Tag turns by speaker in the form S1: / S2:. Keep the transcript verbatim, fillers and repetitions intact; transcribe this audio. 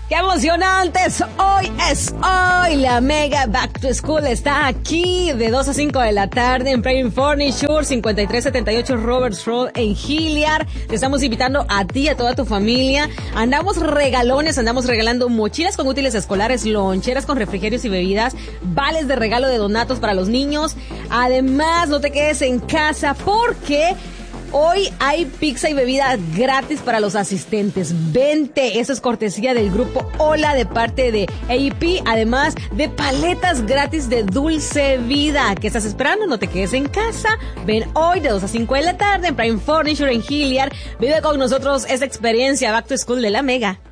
S1: ¡Qué emocionantes! Hoy es hoy. La Mega Back to School está aquí de dos a cinco de la tarde en Prime Furniture, cincuenta y tres setenta y ocho Roberts Road en Hilliard. Te estamos invitando a ti y a toda tu familia. Andamos regalones, andamos regalando mochilas con útiles escolares, loncheras con refrigerios y bebidas, vales de regalo de donatos para los niños. Además, no te quedes en casa porque hoy hay pizza y bebida gratis para los asistentes. Vente, eso es cortesía del grupo Hola de parte de A E P, además de paletas gratis de Dulce Vida. ¿Qué estás esperando? No te quedes en casa. Ven hoy de dos a cinco de la tarde en Prime Furniture en Hilliard. Vive con nosotros esa experiencia Back to School de la Mega.